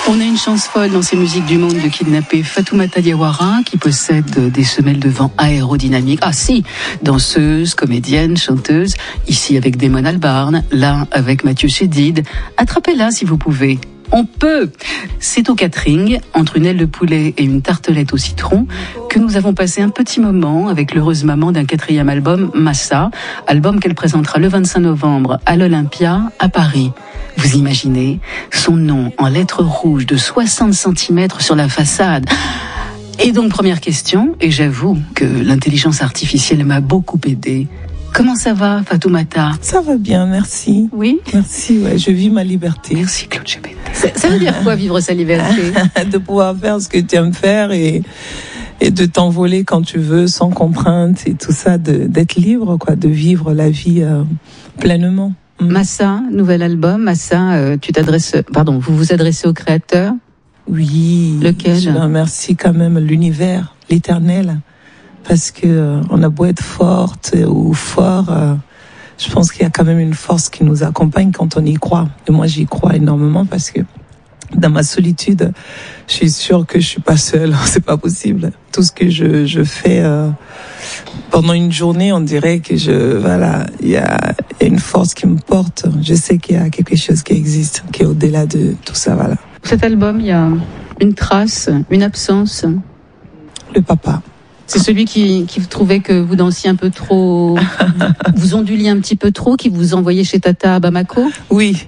On a une chance folle dans ces musiques du monde de kidnapper Fatoumata Diawara, qui possède des semelles de vent aérodynamiques. Ah si, danseuse, comédienne, chanteuse, ici avec Damon Albarn, là avec Mathieu Chédid. Attrapez-la si vous pouvez. On peut. C'est au catering, entre une aile de poulet et une tartelette au citron, que nous avons passé un petit moment avec l'heureuse maman d'un 4e album, Massa, album qu'elle présentera le 25 novembre à l'Olympia, à Paris. Vous imaginez son nom en lettres rouges de 60 cm sur la façade. Et donc, première question, et j'avoue que l'intelligence artificielle m'a beaucoup aidée. Comment ça va, Fatoumata ? Ça va bien, merci. Oui ? Merci, ouais, je vis ma liberté. Merci, Claude Chébet. Ça veut dire quoi, vivre sa liberté ? De pouvoir faire ce que tu aimes faire et de t'envoler quand tu veux, sans contrainte et tout ça, d'être libre, quoi, de vivre la vie pleinement. Massa, nouvel album. Massa, vous vous adressez au créateur ? Oui. Lequel ? Je remercie quand même l'univers, l'éternel. Parce que on a beau être forte ou fort, je pense qu'il y a quand même une force qui nous accompagne quand on y croit. Et moi, j'y crois énormément parce que dans ma solitude, je suis sûre que je suis pas seule. C'est pas possible. Tout ce que je fais pendant une journée, on dirait que il y a une force qui me porte. Je sais qu'il y a quelque chose qui existe, qui est au-delà de tout ça. Voilà. Cet album, il y a une trace, une absence. Le papa. C'est celui qui trouvait que vous dansiez un peu trop, vous onduliez un petit peu trop, qui vous envoyait chez Tata à Bamako ? Oui.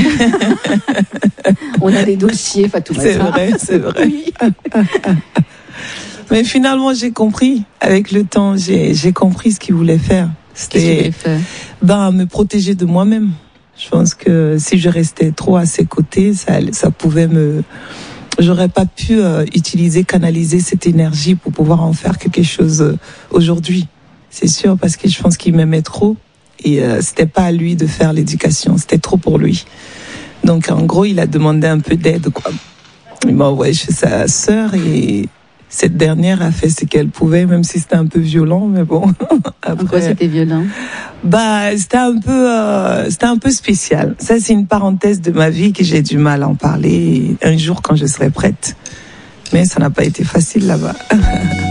On a des dossiers, Fatoumata. C'est vrai. Oui. Mais finalement, j'ai compris. Avec le temps, j'ai compris ce qu'il voulait faire. C'était me protéger de moi-même. Je pense que si je restais trop à ses côtés, ça pouvait j'aurais pas pu canaliser cette énergie pour pouvoir en faire quelque chose aujourd'hui. C'est sûr, parce que je pense qu'il m'aimait trop et c'était pas à lui de faire l'éducation, c'était trop pour lui. Donc en gros, il a demandé un peu d'aide, quoi. Il m'a envoyé chez sa sœur et cette dernière a fait ce qu'elle pouvait, même si c'était un peu violent, mais bon. Après, pourquoi c'était violent ? C'était un peu spécial. Ça, c'est une parenthèse de ma vie que j'ai du mal à en parler un jour quand je serai prête. Mais ça n'a pas été facile là-bas.